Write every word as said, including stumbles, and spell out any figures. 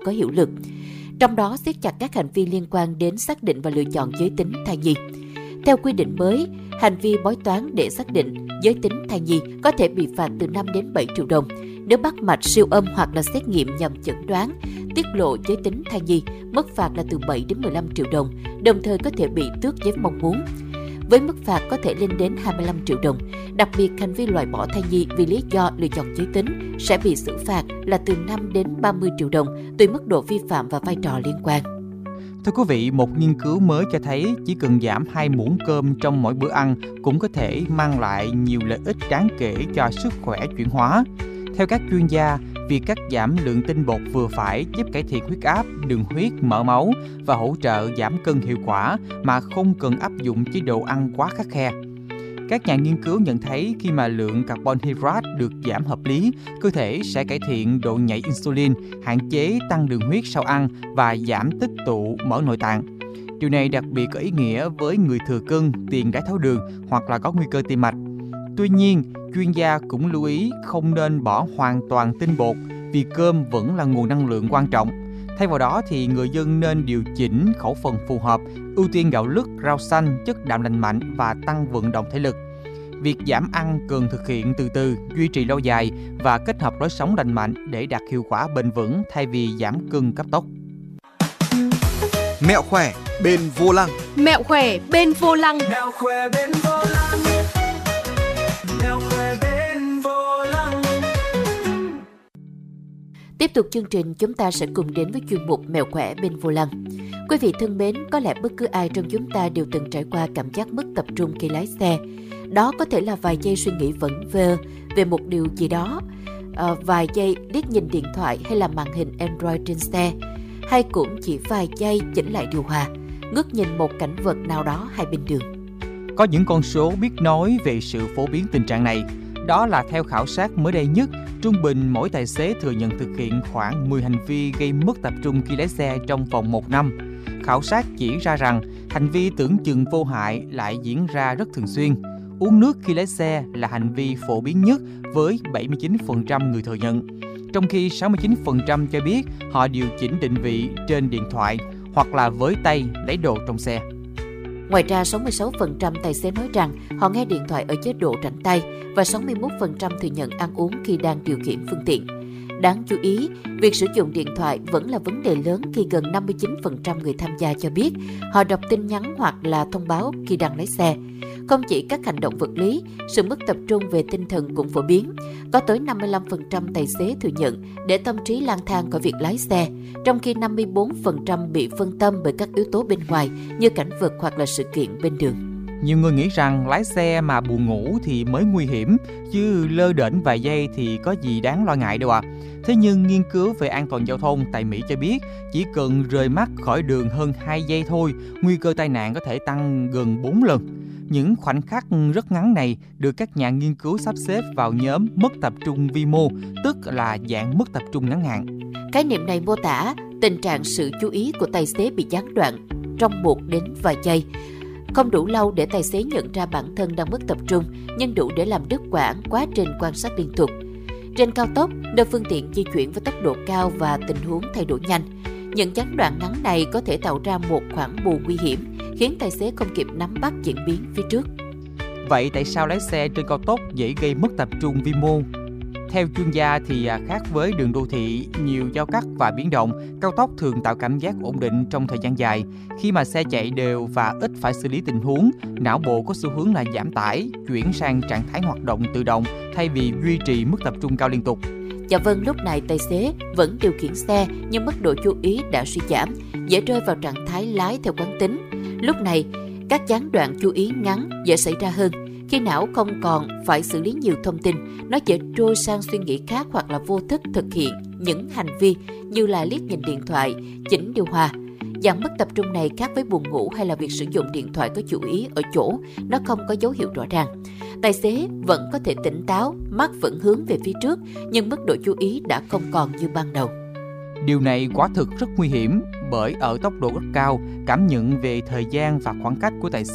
có hiệu lực. Trong đó siết chặt các hành vi liên quan đến xác định và lựa chọn giới tính thai nhi. Theo quy định mới, hành vi bói toán để xác định giới tính thai nhi có thể bị phạt từ năm đến bảy triệu đồng. Nếu bắt mạch siêu âm hoặc là xét nghiệm nhằm chẩn đoán, tiết lộ giới tính thai nhi, mức phạt là từ bảy đến mười lăm triệu đồng, đồng thời có thể bị tước giấy mong muốn. Với mức phạt có thể lên đến hai mươi lăm triệu đồng. Đặc biệt, hành vi loại bỏ thai nhi vì lý do lựa chọn giới tính sẽ bị xử phạt là từ năm đến ba mươi triệu đồng, tùy mức độ vi phạm và vai trò liên quan. Thưa quý vị, một nghiên cứu mới cho thấy chỉ cần giảm hai muỗng cơm trong mỗi bữa ăn cũng có thể mang lại nhiều lợi ích đáng kể cho sức khỏe chuyển hóa. Theo các chuyên gia, việc cắt giảm lượng tinh bột vừa phải giúp cải thiện huyết áp, đường huyết, mỡ máu và hỗ trợ giảm cân hiệu quả mà không cần áp dụng chế độ ăn quá khắt khe. Các nhà nghiên cứu nhận thấy khi mà lượng carbon hydrate được giảm hợp lý, cơ thể sẽ cải thiện độ nhạy insulin, hạn chế tăng đường huyết sau ăn và giảm tích tụ mỡ nội tạng. Điều này đặc biệt có ý nghĩa với người thừa cân, tiền đái tháo đường hoặc là có nguy cơ tim mạch. Tuy nhiên, chuyên gia cũng lưu ý không nên bỏ hoàn toàn tinh bột vì cơm vẫn là nguồn năng lượng quan trọng. Thay vào đó thì người dân nên điều chỉnh khẩu phần phù hợp, ưu tiên gạo lứt, rau xanh, chất đạm lành mạnh và tăng vận động thể lực. Việc giảm ăn cần thực hiện từ từ, duy trì lâu dài và kết hợp lối sống lành mạnh để đạt hiệu quả bền vững thay vì giảm cân cấp tốc. Mẹo khỏe bên vô lăng. Mẹo khỏe bên vô lăng. Mẹo khỏe bên vô lăng. Mẹo khỏe bên vô lăng. Tiếp tục chương trình, chúng ta sẽ cùng đến với chuyên mục Mẹo khỏe bên vô lăng. Quý vị thân mến, có lẽ bất cứ ai trong chúng ta đều từng trải qua cảm giác mất tập trung khi lái xe. Đó có thể là vài giây suy nghĩ vẩn vơ về một điều gì đó, à, vài giây liếc nhìn điện thoại hay là màn hình Android trên xe, hay cũng chỉ vài giây chỉnh lại điều hòa, ngước nhìn một cảnh vật nào đó hai bên đường. Có những con số biết nói về sự phổ biến tình trạng này. Đó là theo khảo sát mới đây nhất, trung bình mỗi tài xế thừa nhận thực hiện khoảng mười hành vi gây mất tập trung khi lái xe trong vòng một năm. Khảo sát chỉ ra rằng hành vi tưởng chừng vô hại lại diễn ra rất thường xuyên. Uống nước khi lái xe là hành vi phổ biến nhất với bảy mươi chín phần trăm người thừa nhận, trong khi sáu mươi chín phần trăm cho biết họ điều chỉnh định vị trên điện thoại hoặc là với tay lấy đồ trong xe. Ngoài ra, sáu mươi sáu phần trăm tài xế nói rằng họ nghe điện thoại ở chế độ rảnh tay và sáu mươi mốt phần trăm thừa nhận ăn uống khi đang điều khiển phương tiện. Đáng chú ý, việc sử dụng điện thoại vẫn là vấn đề lớn khi gần năm mươi chín phần trăm người tham gia cho biết họ đọc tin nhắn hoặc là thông báo khi đang lái xe. Không chỉ các hành động vật lý, sự mất tập trung về tinh thần cũng phổ biến. Có tới năm mươi lăm phần trăm tài xế thừa nhận để tâm trí lang thang khỏi việc lái xe, trong khi năm mươi bốn phần trăm bị phân tâm bởi các yếu tố bên ngoài như cảnh vật hoặc là sự kiện bên đường. Nhiều người nghĩ rằng lái xe mà buồn ngủ thì mới nguy hiểm, chứ lơ đễnh vài giây thì có gì đáng lo ngại đâu ạ. À. Thế nhưng nghiên cứu về an toàn giao thông tại Mỹ cho biết chỉ cần rời mắt khỏi đường hơn hai giây thôi, nguy cơ tai nạn có thể tăng gần bốn lần. Những khoảnh khắc rất ngắn này được các nhà nghiên cứu sắp xếp vào nhóm mất tập trung vi mô, tức là dạng mất tập trung ngắn hạn. Khái niệm này mô tả tình trạng sự chú ý của tài xế bị gián đoạn trong một đến vài giây. Không đủ lâu để tài xế nhận ra bản thân đang mất tập trung, nhưng đủ để làm đứt quãng quá trình quan sát liên tục. Trên cao tốc, nơi phương tiện di chuyển với tốc độ cao và tình huống thay đổi nhanh, những gián đoạn ngắn này có thể tạo ra một khoảng mù nguy hiểm, khiến tài xế không kịp nắm bắt diễn biến phía trước. Vậy tại sao lái xe trên cao tốc dễ gây mất tập trung vi mô? Theo chuyên gia thì khác với đường đô thị, nhiều giao cắt và biến động, cao tốc thường tạo cảm giác ổn định trong thời gian dài. Khi mà xe chạy đều và ít phải xử lý tình huống, não bộ có xu hướng là giảm tải, chuyển sang trạng thái hoạt động tự động thay vì duy trì mức tập trung cao liên tục. Dạ vâng, lúc này tài xế vẫn điều khiển xe nhưng mức độ chú ý đã suy giảm, dễ rơi vào trạng thái lái theo quán tính. Lúc này, các gián đoạn chú ý ngắn dễ xảy ra hơn. Khi não không còn phải xử lý nhiều thông tin, nó dễ trôi sang suy nghĩ khác hoặc là vô thức thực hiện những hành vi như là liếc nhìn điện thoại, chỉnh điều hòa. Dạng mất tập trung này khác với buồn ngủ hay là việc sử dụng điện thoại có chú ý ở chỗ, nó không có dấu hiệu rõ ràng. Tài xế vẫn có thể tỉnh táo, mắt vẫn hướng về phía trước, nhưng mức độ chú ý đã không còn như ban đầu. Điều này quả thực rất nguy hiểm, bởi ở tốc độ rất cao, cảm nhận về thời gian và khoảng cách của tài xế